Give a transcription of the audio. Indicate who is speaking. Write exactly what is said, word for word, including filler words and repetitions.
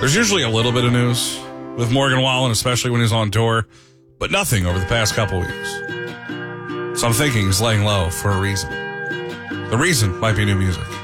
Speaker 1: There's usually a little bit of news with Morgan Wallen, especially when he's on tour, but nothing over the past couple weeks. So I'm thinking he's laying low for a reason. The reason might be new music.